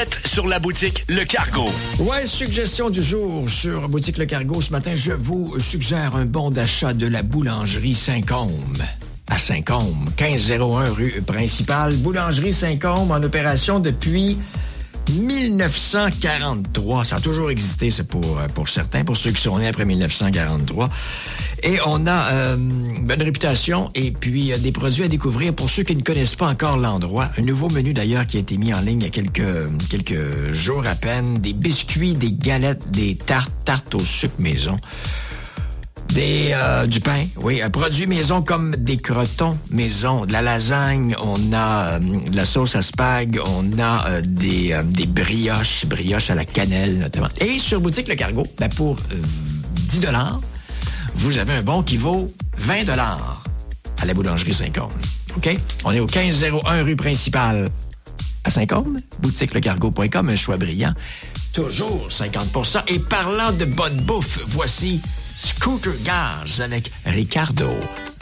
fête sur la boutique Le Cargo. Ouais, suggestion du jour sur boutique Le Cargo. Ce matin, je vous suggère un bon d'achat de la boulangerie Saint-Côme. À Saint-Côme, 1501 rue principale. Boulangerie Saint-Côme en opération depuis 1943. Ça a toujours existé, c'est pour certains, pour ceux qui sont nés après 1943. Et on a une bonne réputation et puis des produits à découvrir pour ceux qui ne connaissent pas encore l'endroit. Un nouveau menu d'ailleurs qui a été mis en ligne il y a quelques jours à peine. Des biscuits, des galettes, des tartes au sucre maison. Du pain, oui, produits maison comme des crotons maison, de la lasagne, on a de la sauce à spag, on a des brioches à la cannelle notamment. Et sur boutique Le Cargo, pour 10 $, vous avez un bon qui vaut 20 $ à la boulangerie Saint-Côme. OK? On est au 1501 rue principale à Saint-Côme, boutiquelecargo.com, un choix brillant, toujours 50%. Et parlant de bonne bouffe, voici Scooter Gaz avec Ricardo.